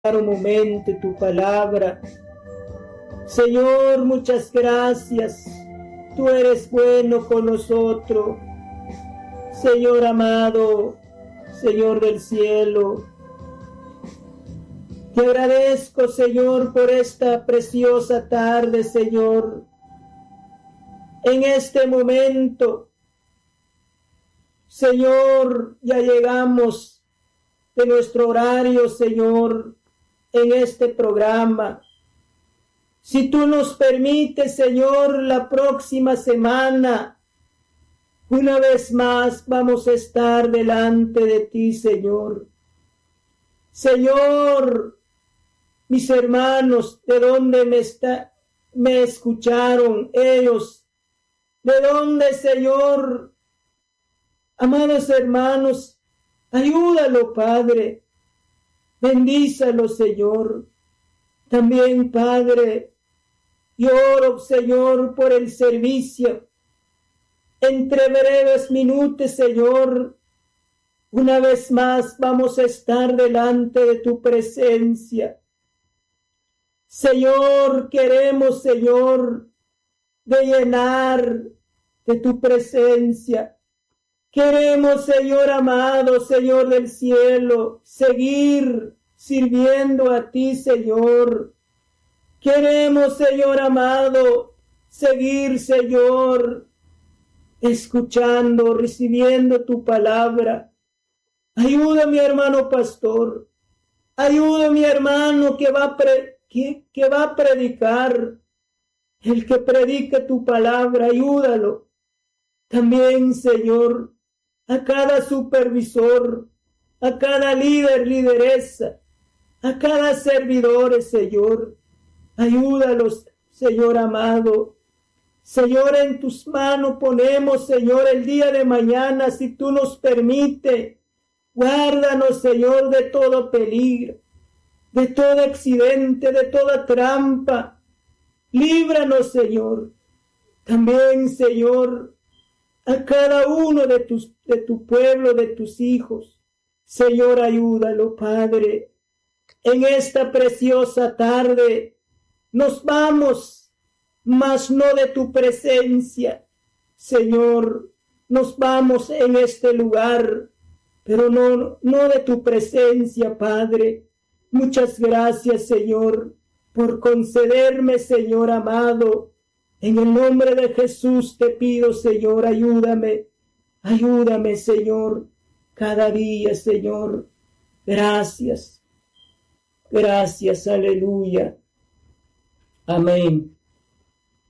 un momento tu palabra. Señor, muchas gracias. Tú eres bueno con nosotros. Señor amado, Señor del cielo, te agradezco, Señor, por esta preciosa tarde, Señor. En este momento, Señor, ya llegamos de nuestro horario, Señor, en este programa. Si tú nos permites, Señor, la próxima semana, una vez más vamos a estar delante de ti, Señor. Señor, mis hermanos, ¿de dónde me escucharon ellos? ¿De dónde, Señor? Amados hermanos, ayúdalo, Padre. Bendízalo, Señor. También, Padre, yo oro, Señor, por el servicio. Entre breves minutos, Señor, una vez más vamos a estar delante de tu presencia. Señor, queremos, Señor, de llenar de tu presencia. Queremos, Señor amado, Señor del cielo, seguir sirviendo a ti, Señor. Queremos, Señor amado, seguir, Señor, escuchando, recibiendo tu palabra. Ayuda a mi hermano pastor. Ayuda a mi hermano que va a predicar. El que predica tu palabra, ayúdalo. También, Señor, a cada supervisor, a cada líder, lideresa, a cada servidor, Señor. Ayúdalos, Señor amado. Señor, en tus manos ponemos, Señor, el día de mañana, si tú nos permites. Guárdanos, Señor, de todo peligro, de todo accidente, de toda trampa. Líbranos, Señor. También, Señor, a cada uno de tu pueblo, de tus hijos. Señor, ayúdalo, Padre. En esta preciosa tarde nos vamos, mas no de tu presencia. Señor, nos vamos en este lugar, pero no de tu presencia, Padre. Muchas gracias, Señor, por concederme, Señor amado. En el nombre de Jesús te pido, Señor, ayúdame. Ayúdame, Señor, cada día, Señor. Gracias. Gracias, aleluya. Amén.